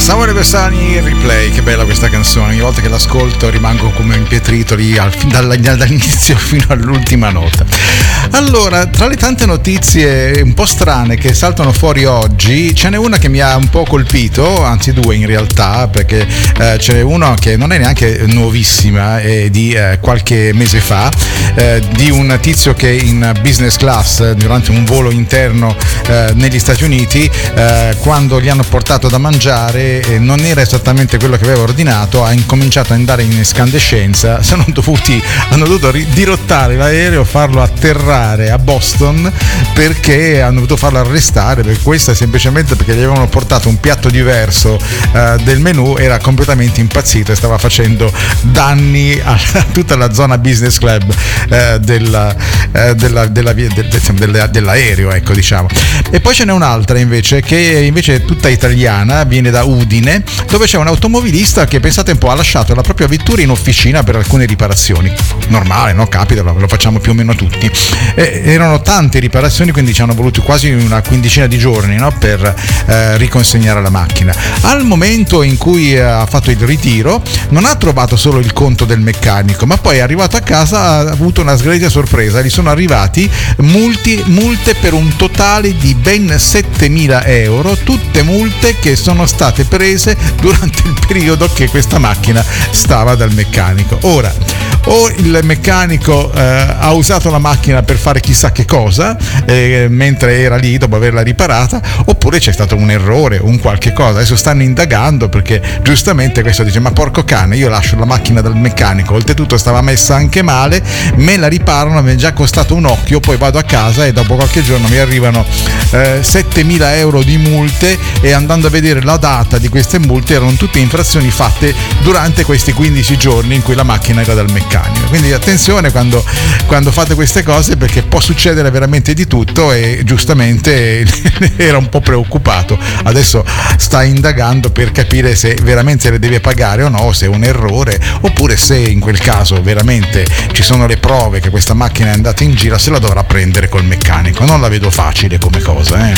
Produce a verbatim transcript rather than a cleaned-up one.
Samuele Bersani, Replay, che bella questa canzone, ogni volta che l'ascolto rimango come impietrito lì al, dall'inizio fino all'ultima nota. Allora, tra le tante notizie un po' strane che saltano fuori oggi, ce n'è una che mi ha un po' colpito, anzi due in realtà, perché eh, ce n'è una che non è neanche nuovissima, è di eh, qualche mese fa, eh, di un tizio che in business class durante un volo interno eh, negli Stati Uniti, eh, quando gli hanno portato da mangiare e non era esattamente quello che aveva ordinato, ha incominciato ad andare in escandescenza, sono dovuti, hanno dovuto dirottare l'aereo, farlo atterrare a Boston perché hanno dovuto farlo arrestare, per questo semplicemente perché gli avevano portato un piatto diverso eh, del menù, era completamente impazzito e stava facendo danni a tutta la zona business club eh, della, eh, della, della, del, del, dell'aereo, ecco, diciamo. E poi ce n'è un'altra invece che invece è tutta italiana, viene da Udine, dove c'è un automobilista che, pensate un po', ha lasciato la propria vettura in officina per alcune riparazioni. Normale, no? Capita, lo facciamo più o meno tutti. E erano tante riparazioni, quindi ci hanno voluto quasi una quindicina di giorni, no? Per eh, riconsegnare la macchina. Al momento in cui ha fatto il ritiro non ha trovato solo il conto del meccanico, ma poi è arrivato a casa, ha avuto una sgradita sorpresa, gli sono arrivati multi, multe per un totale di ben settemila euro, tutte multe che sono state prese durante il periodo che questa macchina stava dal meccanico. Ora, o il meccanico eh, ha usato la macchina per fare chissà che cosa eh, mentre era lì dopo averla riparata, oppure c'è stato un errore, un qualche cosa. Adesso stanno indagando perché giustamente questo dice: ma porco cane, io lascio la macchina dal meccanico, oltretutto stava messa anche male, me la riparano, mi è già costato un occhio, poi vado a casa e dopo qualche giorno mi arrivano eh, settemila euro di multe, e andando a vedere la data di queste multe erano tutte infrazioni fatte durante questi quindici giorni in cui la macchina era dal meccanico. Quindi attenzione quando, quando fate queste cose, perché può succedere veramente di tutto, e giustamente era un po' preoccupato. Adesso sta indagando per capire se veramente le deve pagare o no, se è un errore, oppure se in quel caso veramente ci sono le prove che questa macchina è andata in giro, se la dovrà prendere col meccanico. Non la vedo facile come cosa, eh.